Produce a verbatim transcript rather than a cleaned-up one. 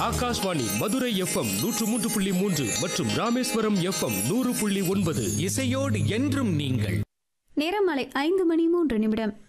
Akashvani Madurai FM நூற்று மூன்று புள்ளி மூன்று மற்றும் ராமேஸ்வரம் எஃப்எம் நூறு புள்ளி ஒன்பது. இசையோடு என்றும் நீங்கள். நேரம் மாலை ஐந்து மணி மூன்று நிமிடம்.